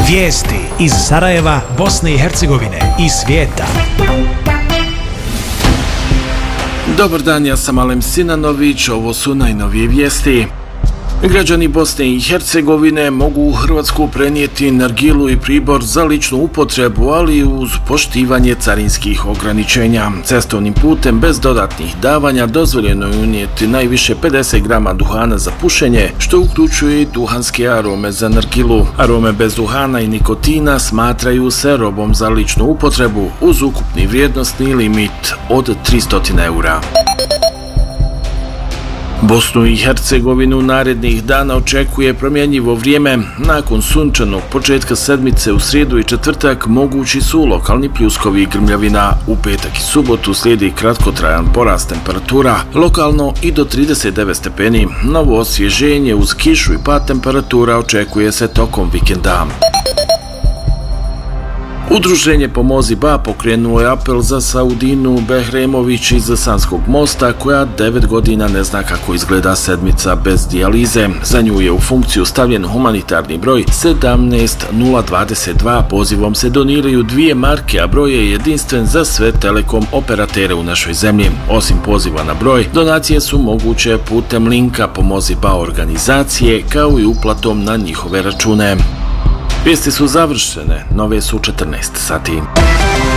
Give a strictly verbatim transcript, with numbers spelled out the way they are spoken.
Vijesti iz Sarajeva, Bosne i Hercegovine i svijeta. Dobar dan, ja sam Alem Sinanović, ovo su najnovije vijesti. Građani Bosne i Hercegovine mogu u Hrvatsku prenijeti nargilu i pribor za ličnu upotrebu, ali uz poštivanje carinskih ograničenja. Cestovnim putem bez dodatnih davanja dozvoljeno je unijeti najviše pedeset grama duhana za pušenje, što uključuje i duhanske arome za nargilu. Arome bez duhana i nikotina smatraju se robom za ličnu upotrebu uz ukupni vrijednosni limit od tristo eura. Bosnu i Hercegovinu narednih dana očekuje promjenjivo vrijeme. Nakon sunčanog početka sedmice u srijedu i četvrtak mogući su lokalni pljuskovi i grmljavina. U petak i subotu slijedi kratkotrajan porast temperatura, lokalno i do trideset devet stepeni. Novo osvježenje uz kišu i pad temperatura očekuje se tokom vikenda. Udruženje Pomozi Ba pokrenuo je apel za Saudinu Behremović iz Sanskog mosta, koja devet godina ne zna kako izgleda sedmica bez dijalize. Za nju je u funkciju stavljen humanitarni broj sedamnaest nula dvadeset dva. Pozivom se doniraju dvije marke, a broj je jedinstven za sve telekom operatere u našoj zemlji. Osim poziva na broj, donacije su moguće putem linka Pomozi Ba organizacije, kao i uplatom na njihove račune. Vijesti su završene, nove su u četrnaest sati.